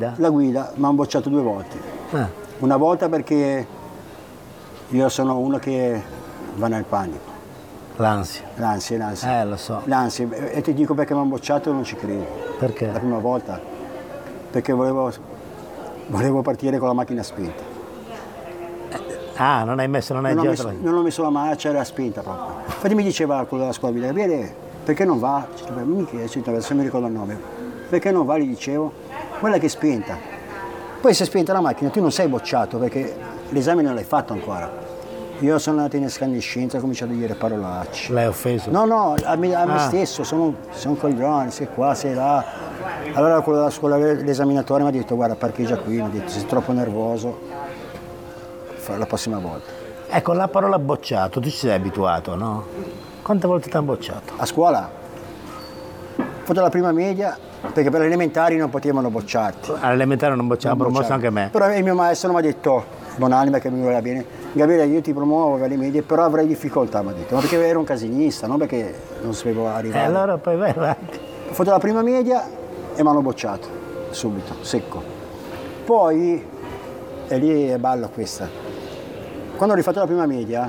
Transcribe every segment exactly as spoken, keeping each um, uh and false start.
guida? La guida, mi hanno bocciato due volte. Ah. Una volta perché io sono uno che va nel panico. L'ansia. L'ansia, l'ansia. Eh, lo so. L'ansia. E ti dico perché mi hanno bocciato e non ci credo. Perché? La prima volta. Perché volevo, volevo partire con la macchina spenta. Ah, non hai messo, non hai Non ho, girato messo, la... non ho messo la marcia, era spenta proprio. Infatti mi diceva quello della scuola guida, bene, perché non va? Se mi ricordo il nome. Perché non va, gli dicevo, quella che è spenta. Poi se è spenta la macchina tu non sei bocciato perché l'esame non l'hai fatto ancora. Io sono andato in escandescenza e ho cominciato a dire parolacce. L'hai offeso? No, no, a me, a me Ah. stesso, sono, sono un coglione, sei qua, sei là. Allora quello della scuola, l'esaminatore mi ha detto guarda parcheggia qui, mi ha detto sei troppo nervoso, fa la prossima volta. Ecco, la parola bocciato, tu ci sei abituato, no? Quante volte ti hanno bocciato? A scuola ho fatto la prima media perché per le elementari non potevano bocciarti. All'elementare non bocciava, ha Non promosso bocciarti. anche me. Però il mio maestro mi ha detto, buonanima che mi voleva bene, Gabriele io ti promuovo alle medie, però avrei difficoltà, mi ha detto, ma perché ero un casinista, non perché non sapevo E arrivare. allora poi vai avanti. Ho fatto la prima media e mi hanno bocciato, subito, secco. Poi, e lì è balla questa, quando ho rifatto la prima media,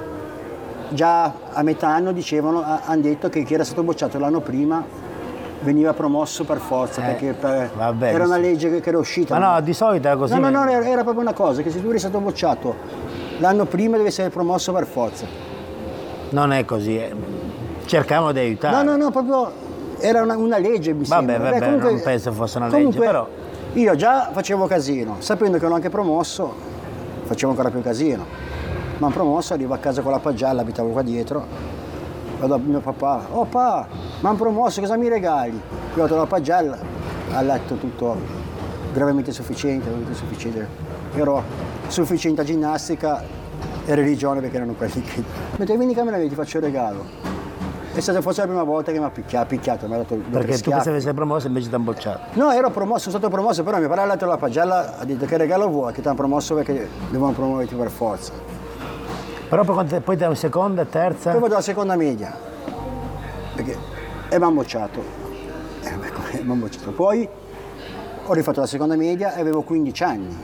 già a metà anno dicevano, hanno detto che chi era stato bocciato l'anno prima veniva promosso per forza, Eh, perché per- vabbè, era una sì. legge che, che era uscita. Ma no, di solito è così. No, no, no, era, era proprio una cosa, che se tu eri stato bocciato l'anno prima devi essere promosso per forza. Non è così. eh. Cercavamo di aiutare. No, no, no, proprio era una, una legge, mi Vabbè, sembra. vabbè, comunque- non penso fosse una comunque, legge, però... Io già facevo casino, sapendo che ero anche promosso, facevo ancora più casino. Mi hanno promosso, arrivo a casa con la pagella, abitavo qua dietro, vado a mio papà, oh papà, mi hanno promosso, cosa mi regali? Io ho dato la pagella, ha letto tutto gravemente sufficiente, gravemente sufficiente. Ero sufficiente a ginnastica e religione perché erano quelli che... Mi ha detto, vieni in camera mia, ti faccio il regalo. È stata forse la prima volta che mi ha picchiato, picchiato mi ha dato due, tre Perché tu schiaffi. pensavi essere promosso e invece ti hanno bocciato. No, ero promosso, sono stato promosso, però mio padre ha letto la pagella, ha detto che regalo vuoi, che ti hanno promosso perché devono promuoverti per forza. Però poi, quante- poi da seconda, terza... Poi vado alla seconda media, perché, e mi hanno bocciato. Eh, beh, m'han bocciato. Poi ho rifatto la seconda media e avevo quindici anni.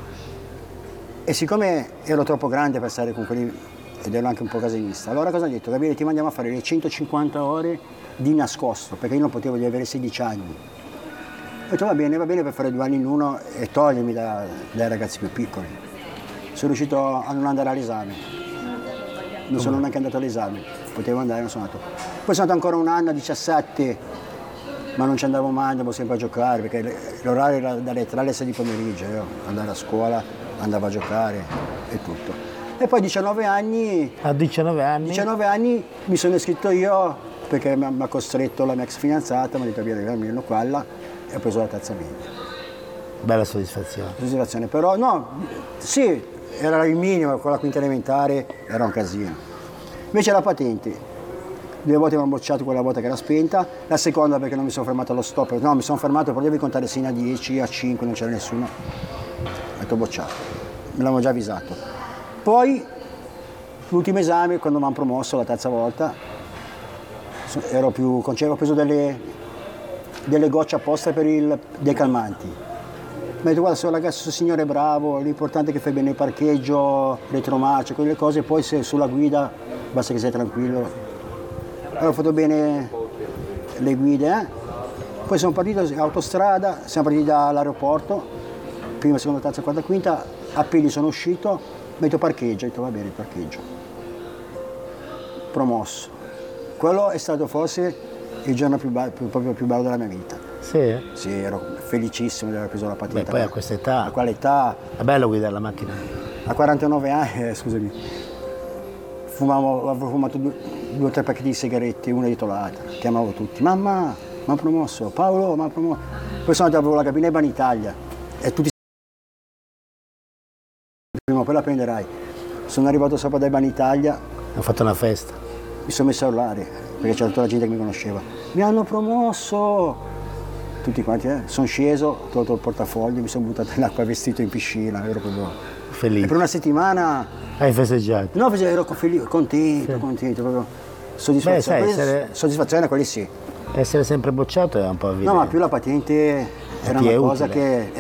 E siccome ero troppo grande per stare con quelli, ed ero anche un po' casinista, allora cosa ho detto? Gabriele, ti mandiamo a fare le centocinquanta ore di nascosto, perché io non potevo di avere sedici anni. Ho detto va bene, va bene per fare due anni in uno e togliermi da- dai ragazzi più piccoli. Sono riuscito a non andare all'esame, non sono neanche andato all'esame, potevo andare, non sono andato. Poi sono andato ancora un anno a diciassette, ma non ci andavo mai, andavo sempre a giocare, perché le- l'orario era dalle tre alle sei di pomeriggio, io andavo a scuola, andavo a giocare e tutto. E poi a diciannove anni, A diciannove anni? diciannove anni mi sono iscritto io, perché mi ha mi ha costretto la mia ex fidanzata, mi ha detto vieni almeno quella, e ho preso la terza media. Bella soddisfazione. Soddisfazione, però no, sì, era il minimo, con la quinta elementare era un casino. Invece la patente, due volte mi hanno bocciato quella volta che era spenta, la seconda perché non mi sono fermato allo stop, no, mi sono fermato, però devi contare sino a dieci, a cinque, non c'era nessuno, ho detto bocciato, me l'avevo già avvisato. Poi l'ultimo esame, quando mi hanno promosso la terza volta, so- ero più concevo, ho preso delle, delle gocce apposta per il, dei calmanti. Mi ha detto guarda, se ragazzo, se signore è bravo, l'importante è che fai bene il parcheggio, retromarcia, quelle cose, poi se sulla guida basta che sei tranquillo. Allora ho fatto bene le guide, eh. Poi sono partito in autostrada, siamo partiti dall'aeroporto, prima, seconda, terza, quarta, quinta, a piedi sono uscito, mi ha detto parcheggio, ho detto va bene il parcheggio. Promosso. Quello è stato forse il giorno più, be- più- proprio più bello della mia vita. Sì? Sì, ero felicissimo di aver preso la patente. Beh, poi a questa età... A quell'età, È bello guidare la macchina. a quarantanove anni, eh, scusami, fumavo, avevo fumato due, due o tre pacchetti di sigarette, una dietro l'altra. Chiamavo tutti, mamma, mi ha promosso, Paolo, mi ha promosso. Poi sono andato alla cabina di Banitalia e tutti prima o poi la prenderai. Sono arrivato sopra dai Banitalia, Ho fatto una festa. mi sono messo a urlare perché c'era tutta la gente che mi conosceva. Mi hanno promosso! Tutti quanti, eh. Sono sceso, ho tolto il portafoglio, mi sono buttato in acqua vestito in piscina, ero proprio... E Felice. per una settimana, Hai festeggiato. no, ero felice, contento, contento, proprio soddisfazione. Beh, sai, Quelli- essere- Soddisfazione, quelli sì. Essere sempre bocciato è un po' No, evidente. ma più la patente era ti è una cosa utile. che